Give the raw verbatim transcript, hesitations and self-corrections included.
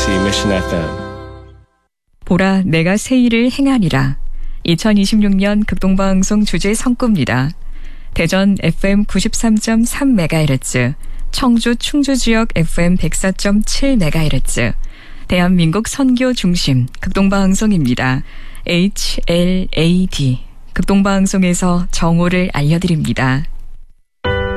케이비티 Mission 에프엠. 보라 내가 새 일을 행하리라. 이천이십육 년 극동방송 주제 성구입니다. 대전 에프엠 구십삼 점 삼 메가헤르츠, 청주 충주 지역 에프엠 백사 점 칠 메가헤르츠, 대한민국 선교 중심 극동방송입니다. 에이치엘에이디 극동방송에서 정오를 알려드립니다.